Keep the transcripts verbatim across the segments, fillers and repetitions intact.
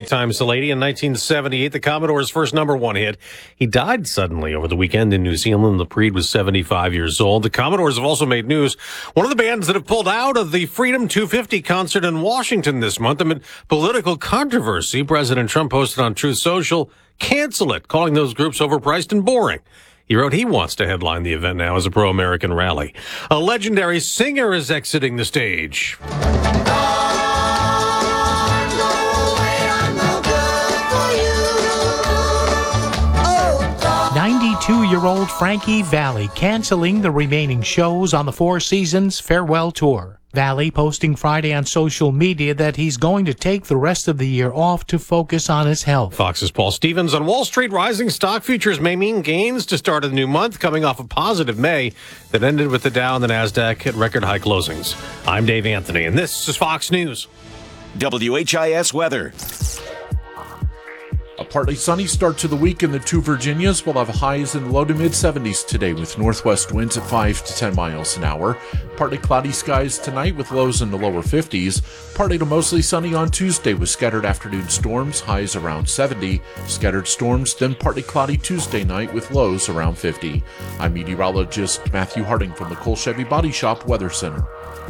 Times the Lady. In nineteen seventy-eight, the Commodore's first number one hit. He died suddenly over the weekend in New Zealand. LaPreed was seventy-five years old. The Commodores have also made news. One of the bands that have pulled out of the Freedom two fifty concert in Washington this month amid political controversy. President Trump posted on Truth Social, cancel it, calling those groups overpriced and boring. He wrote he wants to headline the event now as a pro-American rally. A legendary singer is exiting the stage. ninety-two-year-old Frankie Valli canceling the remaining shows on the Four Seasons Farewell Tour. Valli posting Friday on social media that he's going to take the rest of the year off to focus on his health. Fox's Paul Stevens. On Wall Street, rising stock futures may mean gains to start a new month, coming off a positive May that ended with the Dow and the NASDAQ at record high closings. I'm Dave Anthony, and this is Fox News. W H I S weather. A partly sunny start to the week in the two Virginias. We'll have highs in the low to mid seventies today with northwest winds at five to ten miles an hour. Partly cloudy skies tonight with lows in the lower fifties. Partly to mostly sunny on Tuesday with scattered afternoon storms, highs around seventy. Scattered storms, then partly cloudy Tuesday night with lows around fifty. I'm meteorologist Matthew Harding from the Cole Chevy Body Shop Weather Center.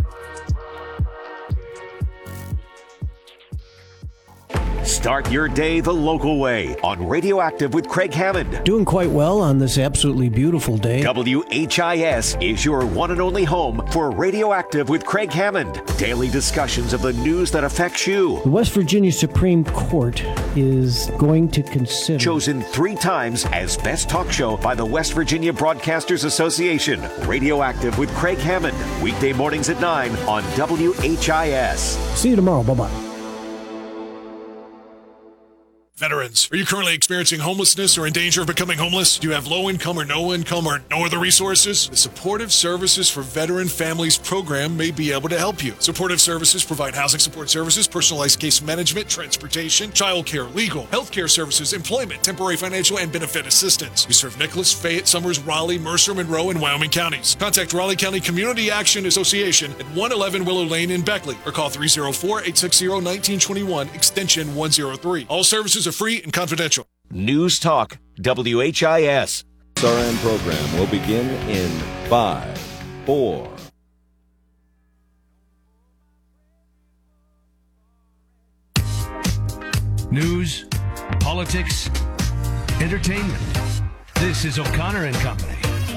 Start your day the local way on Radioactive with Craig Hammond. Doing quite well on this absolutely beautiful day. W H I S is your one and only home for Radioactive with Craig Hammond. Daily discussions of the news that affects you. The West Virginia Supreme Court is going to consider... Chosen three times as best talk show by the West Virginia Broadcasters Association. Radioactive with Craig Hammond. Weekday mornings at nine on W H I S. See you tomorrow. Bye-bye. Veterans, are you currently experiencing homelessness or in danger of becoming homeless? Do you have low income or no income or no other resources? The Supportive Services for Veteran Families program may be able to help you. Supportive Services provide housing support services, personalized case management, transportation, childcare, legal, healthcare services, employment, temporary financial and benefit assistance. We serve Nicholas, Fayette, Summers, Raleigh, Mercer, Monroe, and Wyoming counties. Contact Raleigh County Community Action Association at one eleven Willow Lane in Beckley or call three oh four, eight six zero, one nine two one extension one oh three. All services are free and confidential. News Talk, W H I S. S R N program will begin in five, four. News, politics, entertainment. This is O'Connor and Company.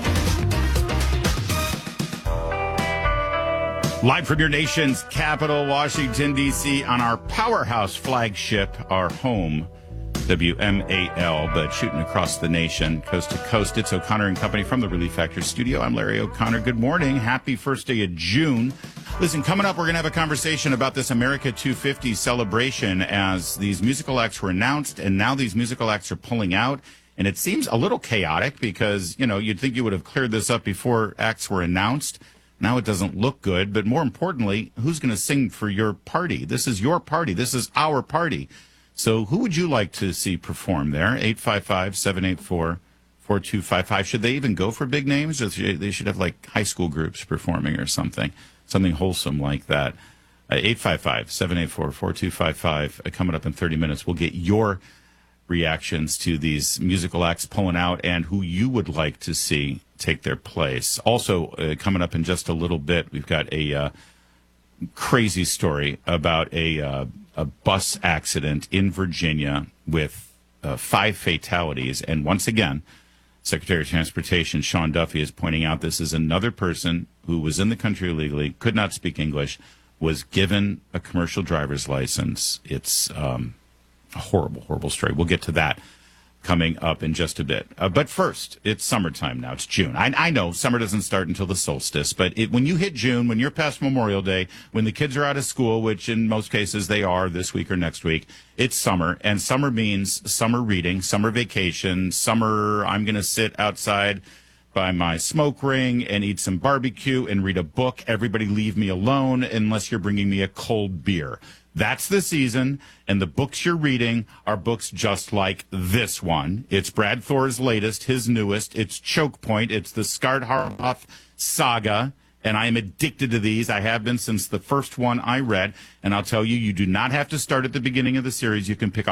Live from your nation's capital, Washington, D C, on our powerhouse flagship, our home, W M A L, but shooting across the nation, coast to coast. It's O'Connor and Company from the Relief Factor studio. I'm Larry O'Connor. Good morning. Happy first day of June. Listen, coming up, we're going to have a conversation about this America two fifty celebration as these musical acts were announced, and now these musical acts are pulling out. And it seems a little chaotic because, you know, you'd think you would have cleared this up before acts were announced. Now it doesn't look good, but more importantly, who's going to sing for your party? This is your party. This is our party. So who would you like to see perform there? eight five five, seven eight four, four two five five. Should they even go for big names? Or they should have like high school groups performing or something, something wholesome like that. Uh, eight five five, seven eight four, four two five five. Uh, coming up in thirty minutes, we'll get your reactions to these musical acts pulling out and who you would like to see take their place. Also, uh, coming up in just a little bit, we've got a uh, crazy story about a uh, a bus accident in Virginia with uh, five fatalities. And once again, Secretary of Transportation Sean Duffy is pointing out this is another person who was in the country illegally, could not speak English, was given a commercial driver's license. It's um, a horrible, horrible story. We'll get to that coming up in just a bit. Uh, but first, it's summertime now. It's June. I, I know summer doesn't start until the solstice, but it, when you hit June, when you're past Memorial Day, when the kids are out of school, which in most cases they are this week or next week, it's summer. And summer means summer reading, summer vacation, summer I'm going to sit outside by my smoke ring and eat some barbecue and read a book. Everybody leave me alone unless you're bringing me a cold beer. That's the season, and the books you're reading are books just like this one. It's Brad Thor's latest, his newest. It's Choke Point. It's the Skard Harhoff saga, and I am addicted to these. I have been since the first one I read, and I'll tell you, you do not have to start at the beginning of the series. You can pick